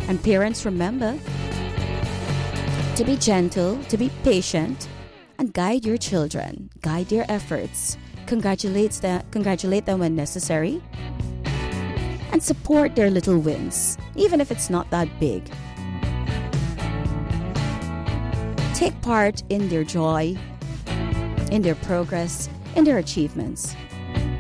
And parents, remember to be gentle, to be patient, and guide your children, guide their efforts, congratulate them when necessary, and support their little wins, even if it's not that big. Take part in their joy, in their progress, in their achievements.